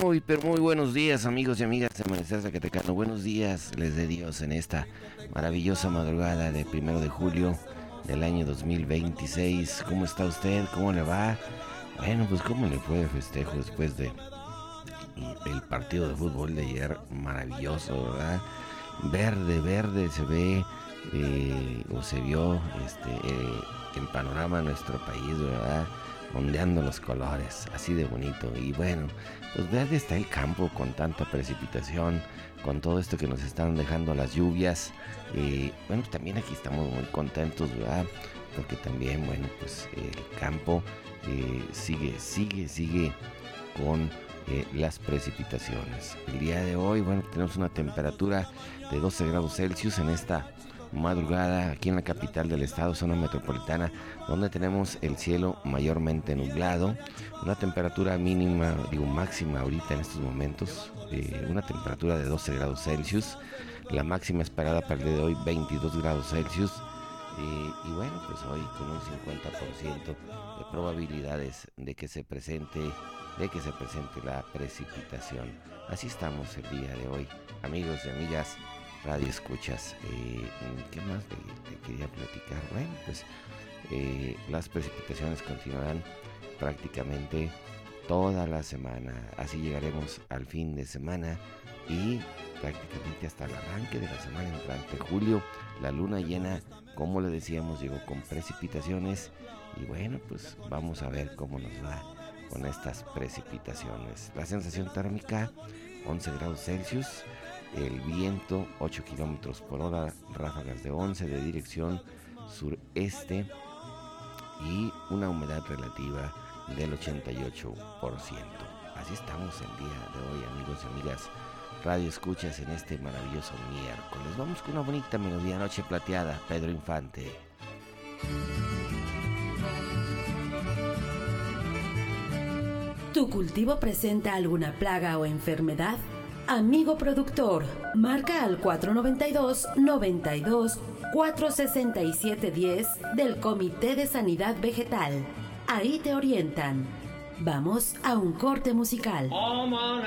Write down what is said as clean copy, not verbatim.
Pero muy buenos días, amigos y amigas de Amanecer Zacatecano. Buenos días, les dé Dios en esta maravillosa madrugada de 1 de julio del año 2026. ¿Cómo está usted? ¿Cómo le va? Bueno, pues cómo le fue de festejo después de el partido de fútbol de ayer. Maravilloso, ¿verdad? Verde se ve o se vio el panorama de nuestro país, ¿verdad? Ondeando los colores, así de bonito. Y bueno, pues verde está el campo con tanta precipitación, con todo esto que nos están dejando las lluvias. Bueno, pues también aquí estamos muy contentos, ¿verdad? Porque también, bueno, pues el campo sigue con las precipitaciones. El día de hoy, bueno, tenemos una temperatura de 12 grados Celsius en esta madrugada aquí en la capital del estado, zona metropolitana, donde tenemos el cielo mayormente nublado, una temperatura máxima ahorita en estos momentos, una temperatura de 12 grados Celsius, la máxima esperada para el día de hoy 22 grados Celsius, y bueno, pues hoy con un 50% de probabilidades de que se presente la precipitación. Así estamos el día de hoy, amigos y amigas Radio Escuchas. ¿Qué más le quería platicar? Bueno, pues las precipitaciones continuarán prácticamente toda la semana. Así llegaremos al fin de semana y prácticamente hasta el arranque de la semana entrante. Julio, la luna llena, como le decíamos, llegó con precipitaciones y bueno, pues vamos a ver cómo nos va con estas precipitaciones. La sensación térmica 11 grados Celsius, el viento 8 kilómetros por hora, ráfagas de 11 de dirección sureste y una humedad relativa del 88%. Así estamos el día de hoy, amigos y amigas Radio Escuchas, en este maravilloso miércoles. Vamos con una bonita melodía, Noche Plateada, Pedro Infante. ¿Tu cultivo presenta alguna plaga o enfermedad? Amigo productor, marca al 492-467-10 del Comité de Sanidad Vegetal. Ahí te orientan. Vamos a un corte musical. All my